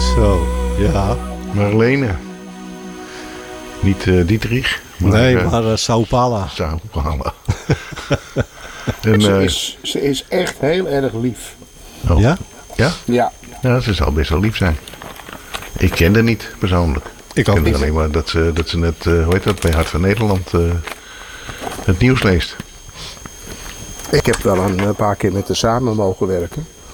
Zo, ja. Marlene. Niet Dietrich. Maar Sao Paulo. Sao Paulo. En, ze is echt heel erg lief. oh. Ja? Ja? Ja. Ja, ze zal best wel lief zijn. Ik ken haar niet persoonlijk. Ik ook ken niet. alleen maar dat ze net, hoe heet dat, bij Hart van Nederland het nieuws leest. Ik heb wel een paar keer met haar samen mogen werken.